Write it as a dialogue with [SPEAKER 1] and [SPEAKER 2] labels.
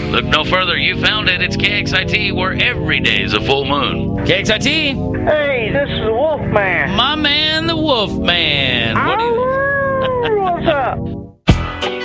[SPEAKER 1] Look no further. You found it. It's KXIT, where every day is a full moon. KXIT.
[SPEAKER 2] Hey, this is the Wolfman.
[SPEAKER 1] My man, the Wolfman.
[SPEAKER 2] What's up?